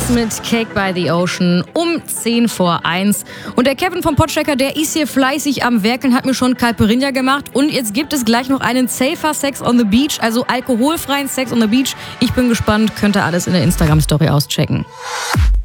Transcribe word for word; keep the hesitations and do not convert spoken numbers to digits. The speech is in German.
Beats mit Cake by the Ocean um zehn vor eins. Und der Kevin vom Podchecker, der ist hier fleißig am Werkeln, hat mir schon Caipirinha gemacht. Und jetzt gibt es gleich noch einen Safer Sex on the Beach, also alkoholfreien Sex on the Beach. Ich bin gespannt, könnt ihr alles in der Instagram-Story auschecken.